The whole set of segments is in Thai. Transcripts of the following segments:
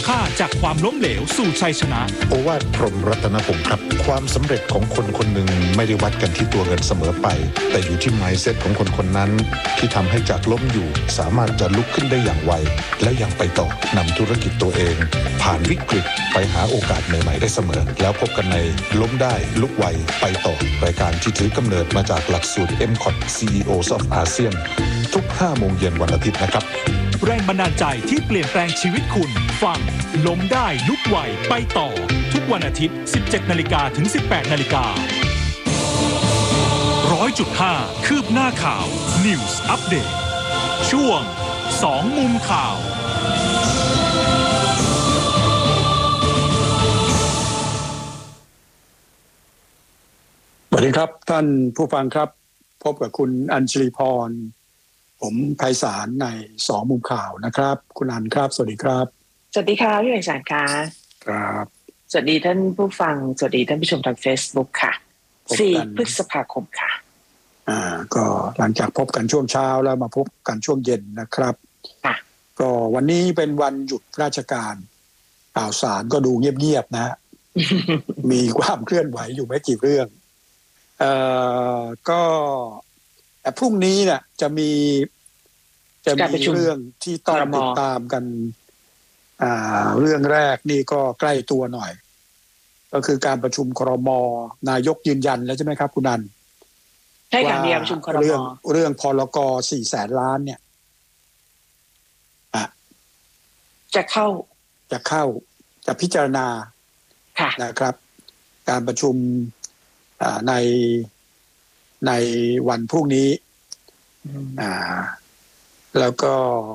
ค่าจากความล้มเหลวสู่ชัยชนะโอวาทพรหมรัตนพงศ์ครับความสำเร็จของคนคนหนึ่งไม่ได้วัดกันที่ตัวเงินเสมอไปแต่อยู่ที่ mindset ของคนคนนั้นที่ทำให้จากล้มอยู่สามารถจะลุกขึ้นได้อย่างไวและยังไปต่อนำธุรกิจตัวเองผ่านวิกฤตไปหาโอกาสใหม่ๆได้เสมอแล้วพบกันในล้มได้ลุกไวไปต่อรายการที่ถือกำเนิดมาจากหลักสูตร MCOT CEOs of ASEAN ทุก 5 โมงเย็นวันอาทิตย์นะครับแรงบันดาลใจที่เปลี่ยนแปลงชีวิตคุณฟังล้มได้ลุกไวไปต่อทุกวันอาทิตย์ 17:00 นถึง 18:00 น100.5 คืบหน้าข่าว News Update ช่วง2มุมข่าวสวัสดีครับท่านผู้ฟังครับพบกับคุณอัญชลีพรผมไพศาลใน2มุมข่าวนะครับคุณอัญครับสวัสดีครับสวัสดีค่ะพี่ไพศาลค่ะครับสวัสดีท่านผู้ฟังสวัสดีท่านผู้ชมทาง Facebook ค่ะ4 พฤษภาคมค่ะก็หลังจากพบกันช่วงเช้าแล้วมาพบกันช่วงเย็นนะครับค่ะก็วันนี้เป็นวันหยุดราชการข่าวสารก็ดูเงียบๆนะ มีความเคลื่อนไหวอยู่ไม่กี่เรื่องก็แต่พรุ่งนี้เนี่ยจะมีเรื่องที่ต้องติดตามกันเรื่องแรกนี่ก็ใกล้ตัวหน่อยก็คือการประชุมครม.นายกยืนยันแล้วใช่ไหมครับคุณนันใช่ค่ะมีประชุมครม. เรื่องพลก400,000 ล้านเนี่ยจะเข้าจะพิจารณานะครับการประชุมในวันพรุ่งนี้แล้วก็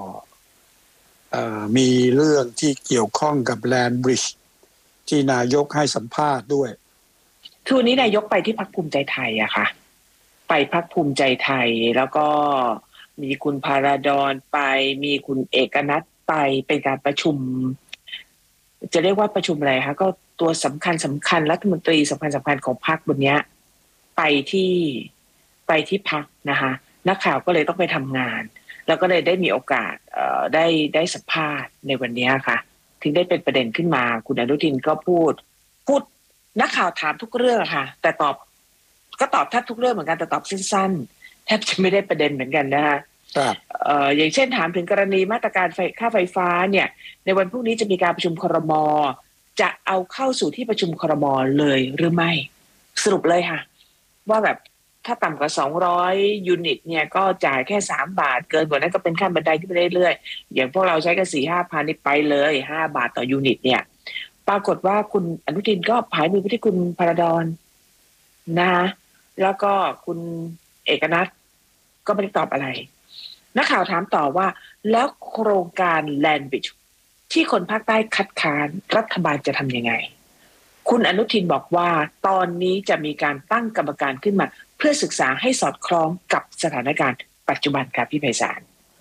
มีเรื่องที่เกี่ยวข้องกับแลนด์บริดจ์ที่นายกให้สัมภาษณ์ด้วยคือวันนี้นายกไปที่พรรคภูมิใจไทยอะค่ะไปพรรคภูมิใจไทยแล้วก็มีคุณพาราดอนไปมีคุณเอกนัทไปเป็นการประชุมจะเรียกว่าประชุมอะไรคะก็ตัวสำคัญรัฐมนตรีสำคัญของพรรคบนเนี้ยไปที่พรรคนะคะนักข่าวก็เลยต้องไปทำงานแล้วก็เลยได้มีโอกาสได้สัมภาษณ์ในวันนี้ค่ะถึงได้เป็นประเด็นขึ้นมาคุณอนุทินก็พูดนักข่าวถามทุกเรื่องค่ะแต่ตอบแทบทุกเรื่องเหมือนกันแต่ตอบสั้นๆแทบจะไม่ได้ประเด็นเหมือนกันนะคะอย่างเช่นถามถึงกรณีมาตรการค่าไฟฟ้าเนี่ยในวันพรุ่งนี้จะมีการประชุมครม.จะเอาเข้าสู่ที่ประชุมครม.เลยหรือไม่สรุปเลยค่ะว่าแบบถ้าต่ำกว่า200ยูนิตเนี่ยก็จ่ายแค่3 บาทเกินกว่านั้นก็เป็นขั้นบันไดที่ไปเรื่อยๆอย่างพวกเราใช้กัน 4-5 พันนี่ไปเลย5 บาทต่อยูนิตเนี่ยปรากฏว่าคุณอนุทินก็ผายมือไปที่คุณพาราดอนนะคะแล้วก็คุณเอกนัทก็ไม่ได้ตอบอะไรนักข่าวถามต่อว่าแล้วโครงการแลนด์บริดจ์ที่คนภาคใต้คัดค้านรัฐบาลจะทำยังไงคุณอนุทินบอกว่าตอนนี้จะมีการตั้งกรรมการขึ้นมาเพื่อศึกษาให้สอดคล้องกับสถานการณ์ปัจจุบันครับพี่ไพศาล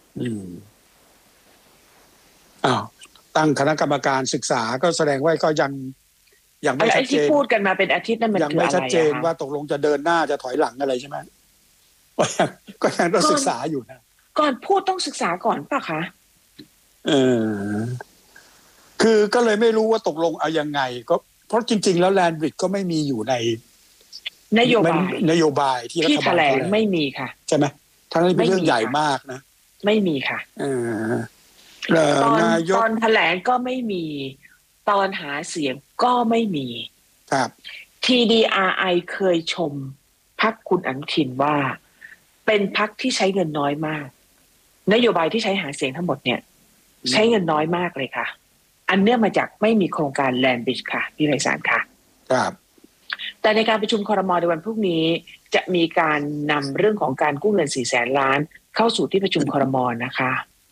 ตั้งคณะกรรมการศึกษาก็แสดงว่าก็ยังไม่ชัดเจนที่พูดกันมาเป็นอาทิตย์นั้นมันคืออะไรยังไม่ชัดเจนว่าตกลงจะเดินหน้าจะถอยหลังอะไรใช่ไหมก็ยังต้องศึกษาอยู่นะก่อนพูดต้องศึกษาก่อนป่ะคะคือก็เลยไม่รู้ว่าตกลงเอายังไงก็เพราะจริงๆแล้วแลนด์บริดจ์ก็ไม่มีอยู่ในนโยบายที่รัฐบาลแถลงไม่มีค่ะใช่ไหมทั้งนี้เป็นเรื่องใหญ่มากนะไม่มีค่ะตอนแถลงก็ไม่มีตอนหาเสียงก็ไม่มีครับ TDRI เคยชมพรรคคุณอนุทินว่าเป็นพรรคที่ใช้เงินน้อยมากนโยบายที่ใช้หาเสียงทั้งหมดเนี่ยใช้เงินน้อยมากเลยค่ะอันเนื่องมาจากไม่มีโครงการแลนด์บริดจ์ค่ะพี่ไพศาลค่ะครับแต่ในการประชุมครม.ในวันพรุ่งนี้จะมีการนำเรื่องของการกู้เงิน400,000 ล้านเข้าสู่ที่ประชุมครม.นะคะ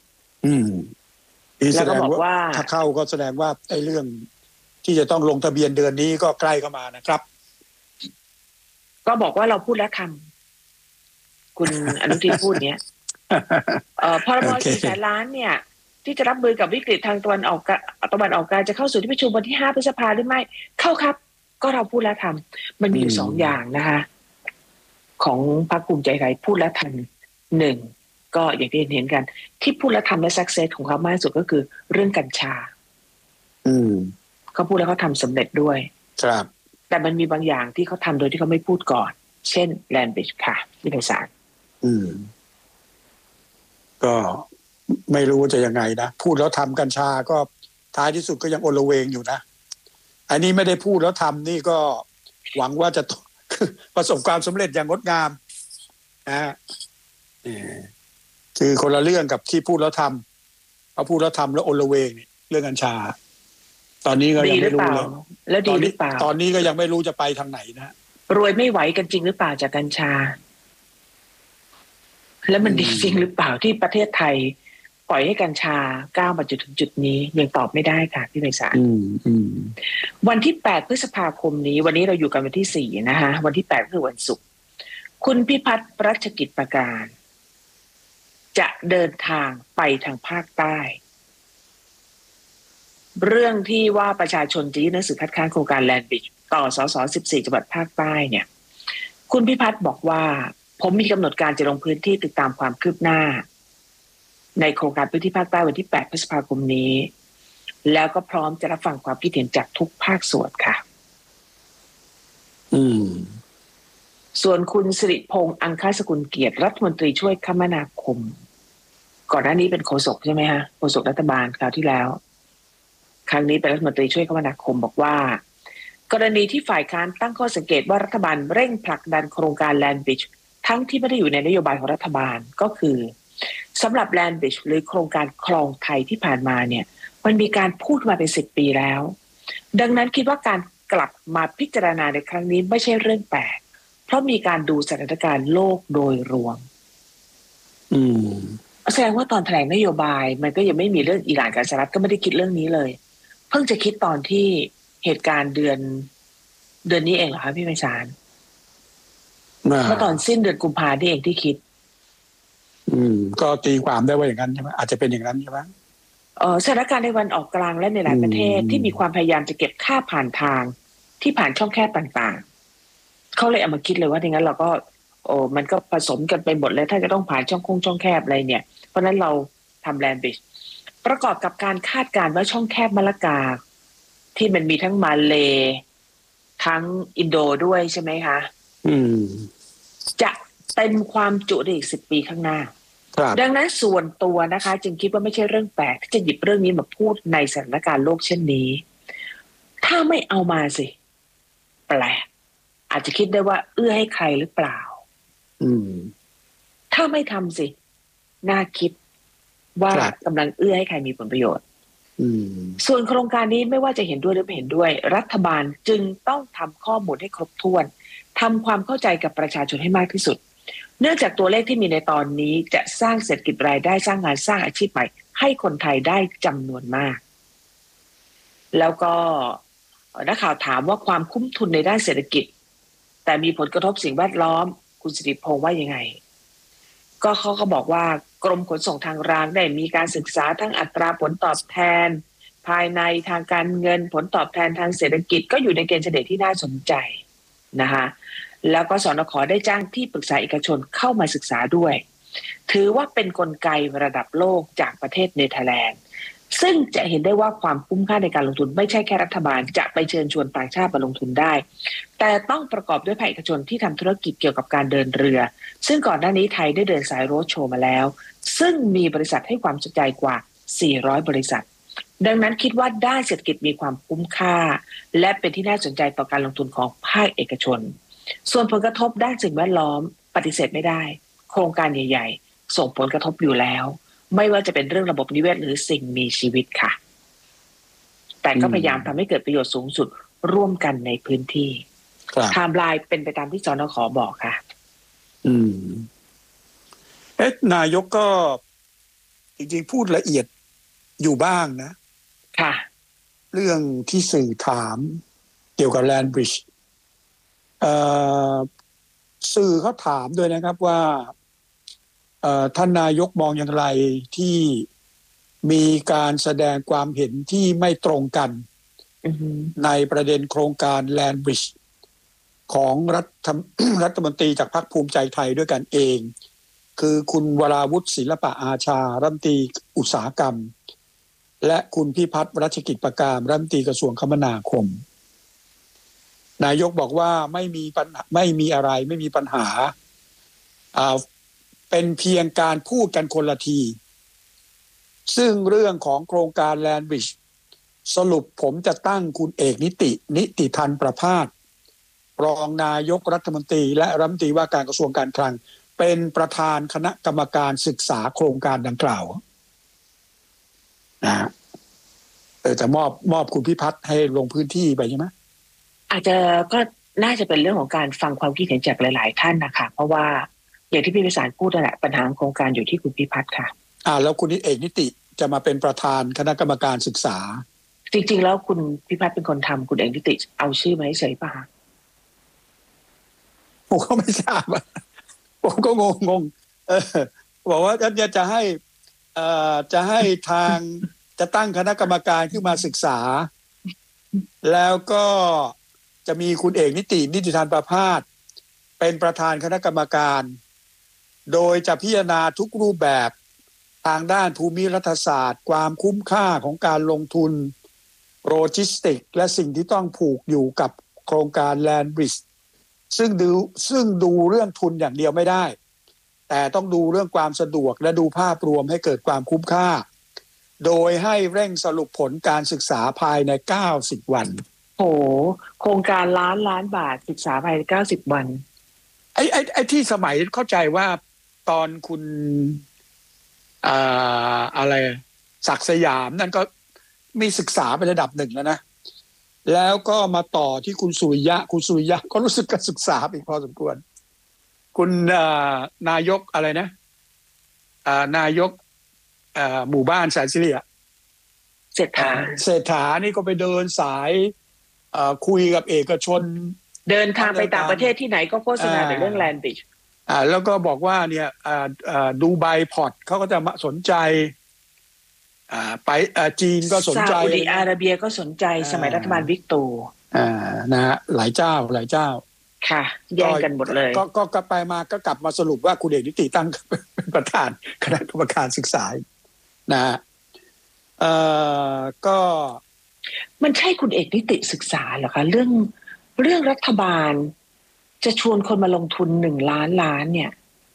แล้วก็บอกว่าถ้าเข้าก็แสดงว่าไอ้เรื่องที่จะต้องลงทะเบียนเดือนนี้ก็ใกล้เข้ามานะครับก็บอกว่าเราพูดแล้วทำคุณอนุทินพูดเนี้ยพรบ400,000 ล้านเนี่ยที่จะรับมือกับวิกฤตทางตะวันออกกลางจะเข้าสู่ที่ประชุมวันที่5 พฤษภาคมหรือไม่เข้าครับก็เราพูดแล้วทำมันมีอยู่2 อย่างนะคะของพรรคภูมิใจไทยพูดแล้วทำ1ก็อย่างที่เห็นกันที่พูดแล้วทำและสักเซสของเขามากที่สุดก็คือเรื่องกัญชาเขาพูดแล้วเขาทำสำเร็จด้วยครับแต่มันมีบางอย่างที่เขาทำโดยที่เขาไม่พูดก่อนเช่นแลนด์บริดจ์ค่ะที่ไพศาลก็ไม่รู้จะยังไงนะพูดแล้วทำกัญชาก็ท้ายที่สุดก็ยังโอลเวงอยู่นะอันนี้ไม่ได้พูดแล้วทำนี่ก็หวังว่าจะประสบความสำเร็จอย่างงดงามนะคือคนละเรื่องกับที่พูดแล้วทำเขาพูดแล้วทำแล้วโอลเวงเรื่องกัญชาตอนนี้ก็ยังไม่รู้เลยแล้วดีหรือเปล่าตอนนี้ก็ยังไม่รู้จะไปทางไหนนะรวยไม่ไหวกันจริงหรือเปล่าจากกัญชาแล้วมันดีจริงหรือเปล่าที่ประเทศไทยปล่อยให้กัญชาก้าวมาถึงจุดนี้ยังตอบไม่ได้ค่ะพี่ไพศาลวันที่8พฤษภาคมนี้วันนี้เราอยู่กันวันที่4นะคะวันที่8คือวันศุกร์คุณพิพัฒน์รัชกิจประการจะเดินทางไปทางภาคใต้เรื่องที่ว่าประชาชนจะยื่นหนังสือคัดค้านโครงการแลนด์บริดจ์ต่อสส14จังหวัดภาคใต้เนี่ยคุณพิพัฒน์บอกว่าผมมีกำหนดการจะลงพื้นที่ติดตามความคืบหน้าในโครงการพื้นที่ภาคใต้วันที่8พฤษภาคมนี้แล้วก็พร้อมจะรับฟังความคิดเห็นจากทุกภาคส่วนค่ะส่วนคุณสิริพงษ์อังคสกุลเกียรติรัฐมนตรีช่วยคมนาคมก่อนหน้านี้เป็นโฆษกใช่ไหมฮะโฆษกรัฐบาลคราวที่แล้วครั้งนี้เป็นรัฐมนตรีช่วยคมนาคมบอกว่ากรณีที่ฝ่ายค้านตั้งข้อสังเกตว่ารัฐบาลเร่งผลักดันโครงการแลนด์บริดจ์ทั้งที่ไม่ได้อยู่ในนโยบายของรัฐบาลก็คือสำหรับแลนด์บริดจ์หรือโครงการคลองไทยที่ผ่านมาเนี่ยมันมีการพูดมาเป็น10 ปีแล้วดังนั้นคิดว่าการกลับมาพิจารณาในครั้งนี้ไม่ใช่เรื่องแปลกเพราะมีการดูสถานการณ์โลกโดยรวมแสดงว่าตอนแถลงนโยบายมันก็ยังไม่มีเรื่องอิหร่านกับสหรัฐก็ไม่ได้คิดเรื่องนี้เลยเพิ่งจะคิดตอนที่เหตุการณ์เดือนนี้เองเหรอคะพี่ไพศาลเมื่อตอนสิ้นเดือนกุมภาพันธ์นี่เองที่คิดก็ตีความได้ว่าอย่างนั้นใช่ไหมอาจจะเป็นอย่างนั้นใช่ไหมสถานการณ์ในวันออกกลางและในหลายประเทศที่มีความพยายามจะเก็บค่าผ่านทางที่ผ่านช่องแคบต่างๆเขาเลยเอามาคิดเลยว่าอย่างนั้นเราก็มันก็ผสมกันไปหมดเลยถ้าจะต้องผ่านช่องแคบอะไรเนี่ยเพราะนั้นเราทำแลนด์บริดจ์ประกอบกับการคาดการณ์ว่าช่องแคบมะละกาที่มันมีทั้งมาเลทั้งอินโดด้วยใช่ไหมคะจะเต็มความจุได้อีก10 ปีข้างหน้าดังนั้นส่วนตัวนะคะจึงคิดว่าไม่ใช่เรื่องแปลกที่จะหยิบเรื่องนี้มาพูดในสถานการณ์โลกเช่นนี้ถ้าไม่เอามาสิแปลกอาจจะคิดได้ว่าเอื้อให้ใครหรือเปล่าถ้าไม่ทำสิน่าคิดว่ากำลังเอื้อให้ใครมีผลประโยชน์ส่วนโครงการนี้ไม่ว่าจะเห็นด้วยหรือไม่เห็นด้วยรัฐบาลจึงต้องทำข้อมูลให้ครบถ้วนทำความเข้าใจกับประชาชนให้มากที่สุดเนื่องจากตัวเลขที่มีในตอนนี้จะสร้างเศรษฐกิจรายได้สร้างงานสร้างอาชีพใหม่ให้คนไทยได้จำนวนมากแล้วก็นักข่าวถามว่าความคุ้มทุนในด้านเศรษฐกิจแต่มีผลกระทบสิ่งแวดล้อมคุณสิริพงษ์ว่ายังไงก็เขาก็บอกว่ากรมขนส่งทางรางได้มีการศึกษาทั้งอัตราผลตอบแทนภายในทางการเงินผลตอบแทนทางเศรษฐกิจก็อยู่ในเกณฑ์เฉลี่ยที่น่าสนใจนะคะแล้วก็สนข.ได้จ้างที่ปรึกษาเอกชนเข้ามาศึกษาด้วยถือว่าเป็นกลไกระดับโลกจากประเทศเนเธอร์แลนด์ซึ่งจะเห็นได้ว่าความคุ้มค่าในการลงทุนไม่ใช่แค่รัฐบาลจะไปเชิญชวนต่างชาติมาลงทุนได้แต่ต้องประกอบด้วยภาคเอกชนที่ทำธุรกิจเกี่ยวกับการเดินเรือซึ่งก่อนหน้านี้ไทยได้เดินสายโรดโชว์มาแล้วซึ่งมีบริษัทให้ความสนใจกว่า400บริษัทดังนั้นคิดว่าด้านเศรษฐกิจมีความคุ้มค่าและเป็นที่น่าสนใจต่อการลงทุนของภาคเอกชนส่วนผลกระทบด้านสิ่งแวดล้อมปฏิเสธไม่ได้โครงการใหญ่ๆส่งผลกระทบอยู่แล้วไม่ว่าจะเป็นเรื่องระบบนิเวศหรือสิ่งมีชีวิตค่ะแต่ก็พยายามทำให้เกิดประโยชน์สูงสุดร่วมกันในพื้นที่ไทม์ไลน์เป็นไปตามที่สนข.บอกค่ะนายกก็จริงๆพูดละเอียดอยู่บ้างนะค่ะเรื่องที่สื่อถามเกี่ยวกับแลนด์บริดจ์สื่อเขาถามด้วยนะครับว่าท่านนายกมองอย่างไรที่มีการแสดงความเห็นที่ไม่ตรงกันในประเด็นโครงการแลนด์บริดจ์ของรัฐมนตรีจากพรรคภูมิใจไทยด้วยกันเองคือคุณวราวุฒิศิลปะอาชารัฐมนตรีอุตสาหกรรมและคุณพิพัฒน์รัชกิจประการรัฐมนตรีกระทรวงคมนาคมนายกบอกว่าไม่มีอะไรไม่มีปัญหาเป็นเพียงการพูดกันคนละทีซึ่งเรื่องของโครงการแลนด์บริดจ์สรุปผมจะตั้งคุณเอกนิติธันประภาสรองนายกรัฐมนตรีและรัฐมนตรีว่าการกระทรวงการคลังเป็นประธานคณะกรรมการศึกษาโครงการดังกล่าวนะจะมอบคุณพิพัฒน์ให้ลงพื้นที่ไปใช่ไหมอาจจะก็น่าจะเป็นเรื่องของการฟังความคิดเห็นจากหลายๆท่านนะคะเพราะว่าอย่างที่พี่พิสารพูดนั่นแหละปัญหาโครงการอยู่ที่คุณพิพัฒน์ค่ะแล้วคุณเอกนิติจะมาเป็นประธานคณะกรรมการศึกษาจริงๆแล้วคุณพิพัฒน์เป็นคนทำคุณเอกนิติเอาชื่อมาให้เฉยป่ะผมก็ไม่ทราบผมก็งงบอกว่าจะให้ทางจะตั้งคณะกรรมการขึ้นมาศึกษาแล้วก็จะมีคุณเอกนิติธันประภาสเป็นประธานคณะกรรมการโดยจะพิจารณาทุกรูปแบบทางด้านภูมิรัฐศาสตร์ความคุ้มค่าของการลงทุนโลจิสติกและสิ่งที่ต้องผูกอยู่กับโครงการแลนด์บริดจ์ซึ่งดูเรื่องทุนอย่างเดียวไม่ได้แต่ต้องดูเรื่องความสะดวกและดูภาพรวมให้เกิดความคุ้มค่าโดยให้เร่งสรุปผลการศึกษาภายใน90วันโอ้โครงการล้านบาทศึกษาภายใน90วันไอ้ที่สมัยเข้าใจว่าตอนคุณอะไรศักดิ์สยามนั่นก็มีศึกษาไประดับหนึ่งแล้วนะแล้วก็มาต่อที่คุณสุริยะก็รู้สึกการศึกษาอีกพอสมควรคุณนายกอะไรนะนายกหมู่บ้านแสนสิริเศรษฐานี่ก็ไปเดินสายคุยกับเอกชนเดินทางไปต่างประเทศที่ไหนก็โฆษณาในเรื่องแลนด์บริดจ์แล้วก็บอกว่าเนี่ยดูไบพอร์ตเขาก็จะสนใจไปจีนก็สนใจซาอุดิอาระเบียก็สนใจสมัยรัฐบาลวิกตูนะฮะหลายเจ้าค่ะแย่งกันหมดเลยก็ไปมาก็กลับมาสรุปว่าคุณเอกนิติตั้งเป็นประธานคณะกรรมการศึกษานะก็มันใช่คุณเอกนิติศึกษาเหรอคะเรื่องรัฐบาลจะชวนคนมาลงทุน1 ล้านเนี่ย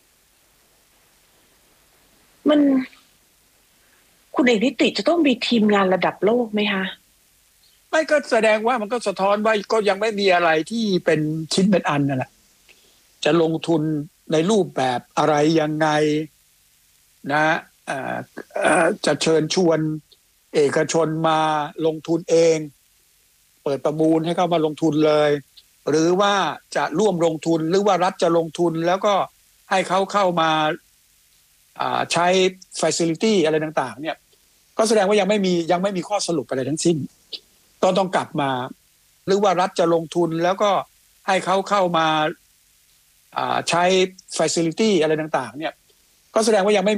มันคุณเอกนิติจะต้องมีทีมงานระดับโลกไหมคะไม่ก็แสดงว่ามันก็สะท้อนว่าก็ยังไม่มีอะไรที่เป็นชิ้นเป็นอันนั่นแหละจะลงทุนในรูปแบบอะไรยังไงนะจะเชิญชวนเอกชนมาลงทุนเองเปิดประมูลให้เข้ามาลงทุนเลยหรือว่าจะร่วมลงทุนหรือว่ารัฐจะลงทุนแล้วก็ให้เขาเข้ามาใช้ facility อะไรต่างๆเนี่ยก็แสดงว่ายังไม่มีข้อสรุปอะไรทั้งสิ้นต้องกลับมาหรือว่ารัฐจะลงทุนแล้วก็ให้เขาเข้ามาใช้ facility อะไรต่างๆเนี่ยก็แสดงว่ายังไม่